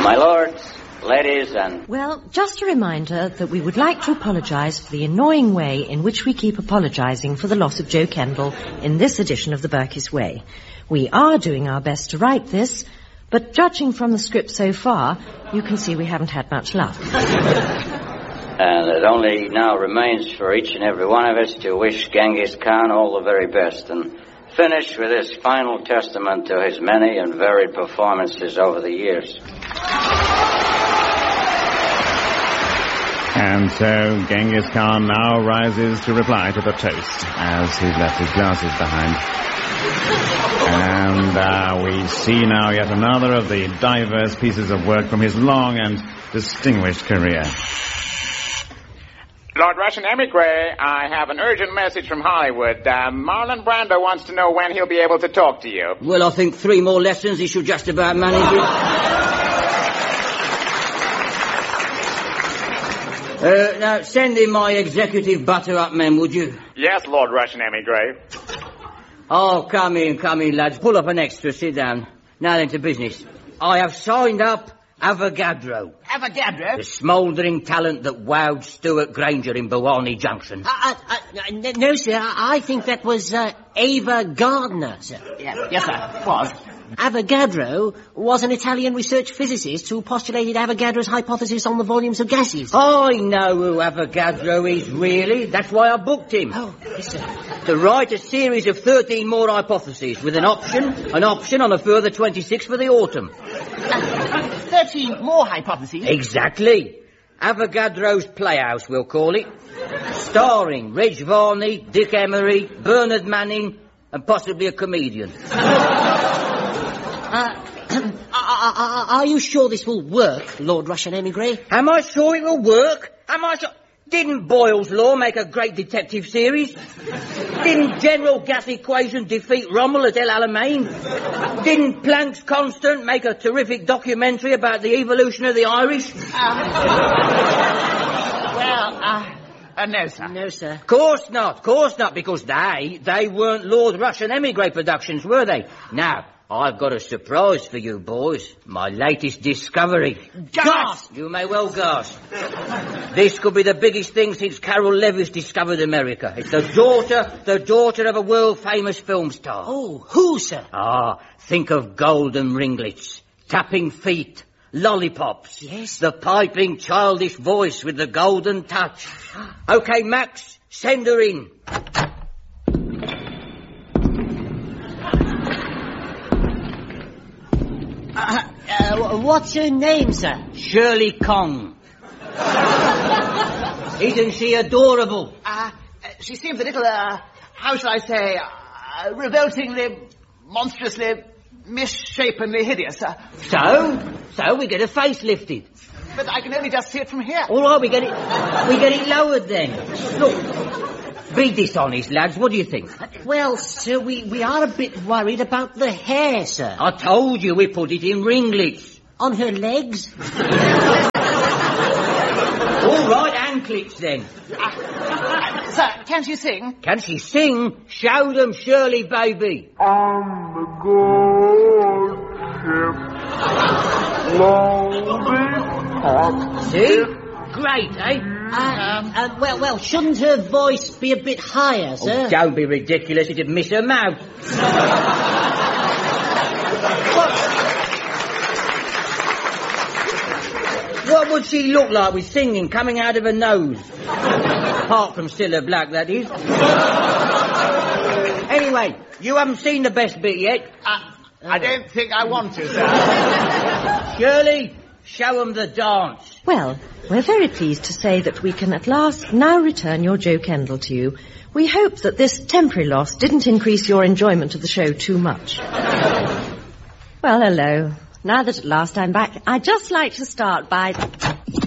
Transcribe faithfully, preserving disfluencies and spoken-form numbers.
My lords, ladies, and... Well, just a reminder that we would like to apologise for the annoying way in which we keep apologising for the loss of Joe Kendall in this edition of the Berkey's Way. We are doing our best to write this, but judging from the script so far, you can see we haven't had much luck. And it only now remains for each and every one of us to wish Genghis Khan all the very best and finish with his final testament to his many and varied performances over the years. And so Genghis Khan now rises to reply to the toast as he's left his glasses behind. And uh, we see now yet another of the diverse pieces of work from his long and distinguished career. Lord Russian Emigre, I have an urgent message from Hollywood. Uh, Marlon Brando wants to know when he'll be able to talk to you. Well, I think three more lessons he should just about manage it. uh, now, send in my executive butter-up men, would you? Yes, Lord Russian Emigre. Oh, come in, come in, lads. Pull up an extra, sit down. Now then, to business. I have signed up Avogadro. Avogadro? The smouldering talent that wowed Stuart Granger in Bawani Junction. Uh, uh, uh, no, sir, I think that was uh, Ava Gardner, sir. Yeah, yes, sir, was. Avogadro was an Italian research physicist who postulated Avogadro's hypothesis on the volumes of gases. I know who Avogadro is, really. That's why I booked him. Oh, yes, sir. To write a series of thirteen more hypotheses with an option, an option on a further twenty-six for the autumn. Uh, Thirteen more hypotheses? Exactly. Avogadro's Playhouse, we'll call it. Starring Reg Varney, Dick Emery, Bernard Manning, and possibly a comedian. Uh, are, are you sure this will work, Lord Russian Emigre? Am I sure it will work? Am I sure... Didn't Boyle's Law make a great detective series? Didn't General Gas Equation defeat Rommel at El Alamein? Didn't Planck's Constant make a terrific documentary about the evolution of the Irish? Uh, well, uh... Uh, no, sir. No, sir. Course not, course not, because they, they weren't Lord Russian Emigre Productions, were they? Now, I've got a surprise for you boys. My latest discovery. Gasp! You may well gasp. This could be the biggest thing since Carol Levis discovered America. It's the daughter, the daughter of a world-famous film star. Oh, who, sir? Ah, think of golden ringlets, tapping feet, lollipops. Yes. The piping, childish voice with the golden touch. OK, Max, send her in. Uh, uh, what's her name, sir? Shirley Kong. Isn't she adorable? Uh, she seems a little, uh, how shall I say, uh, revoltingly, monstrously, misshapenly hideous. Uh, So? So we get her face lifted. but I can only just see it from here. All right, we get it, we get it lowered then. Look, be dishonest, lads. What do you think? Well, sir, we, we are a bit worried about the hair, sir. I told you we put it in ringlets. On her legs? All right, anklets then. Uh, sir, can she sing? Can she sing? Show them, Shirley, baby. On the gold ship, lonely hot. See? Great, eh? Uh, uh, well, well, shouldn't her voice be a bit higher, sir? Oh, don't be ridiculous. It'd miss her mouth. what? What would she look like with singing coming out of her nose? Apart from Cilla Black, that is. Anyway, you haven't seen the best bit yet. Uh, I don't think I want to, sir. Shirley, show them the dance. Well, we're very pleased to say that we can at last now return your Joe Kendall to you. We hope that this temporary loss didn't increase your enjoyment of the show too much. Well, hello. Now that at last I'm back, I'd just like to start by...